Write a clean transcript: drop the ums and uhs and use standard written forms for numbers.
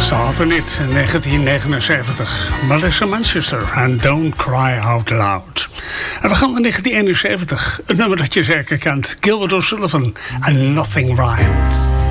Ze hadden dit in 1979. Melissa Manchester en Don't Cry Out Loud. En we gaan naar 1971. Een nummer dat je zeker kent. Gilbert O'Sullivan en Nothing Rhymes.